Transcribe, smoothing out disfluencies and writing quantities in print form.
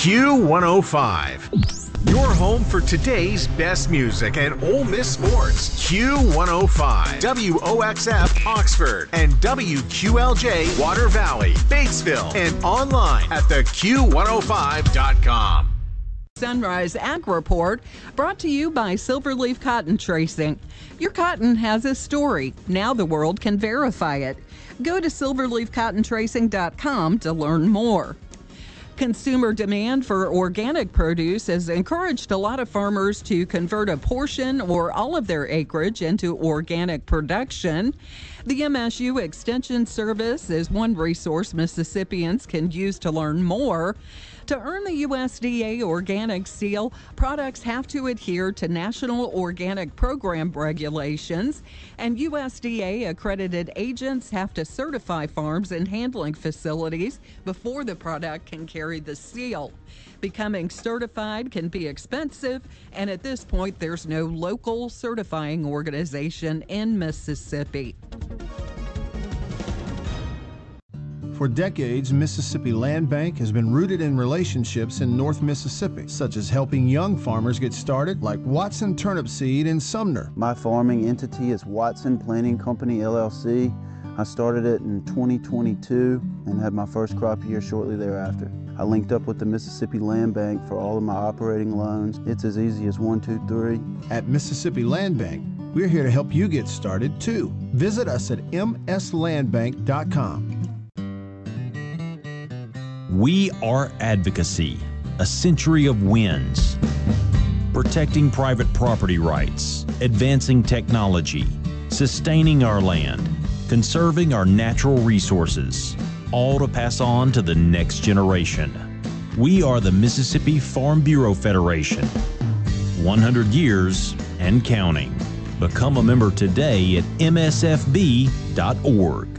Q105. Your home for today's best music and Ole Miss sports. Q105, WOXF Oxford, and WQLJ Water Valley, Batesville, and online at theq105.com. Sunrise Ag Report, brought to you by Silverleaf Cotton Tracing. Your cotton has a story. Now the world can verify it. Go to silverleafcottontracing.com to learn more. Consumer demand for organic produce has encouraged a lot of farmers to convert a portion or all of their acreage into organic production. The MSU Extension Service is one resource Mississippians can use to learn more. To earn the USDA Organic Seal, products have to adhere to National Organic Program regulations, and USDA accredited agents have to certify farms and handling facilities before the product can carry the seal. Becoming certified can be expensive, and at this point, there's no local certifying organization in Mississippi. For decades, Mississippi Land Bank has been rooted in relationships in North Mississippi, such as helping young farmers get started, like Watson Turnip Seed in Sumner. My farming entity is Watson Planting Company, LLC. I started it in 2022 and had my first crop year shortly thereafter. I linked up with the Mississippi Land Bank for all of my operating loans. It's as easy as 1, 2, 3. At Mississippi Land Bank, we're here to help you get started too. Visit us at mslandbank.com. We are advocacy, a century of wins, protecting private property rights, advancing technology, sustaining our land, conserving our natural resources, all to pass on to the next generation. We are the Mississippi Farm Bureau Federation, 100 years and counting. Become a member today at msfb.org.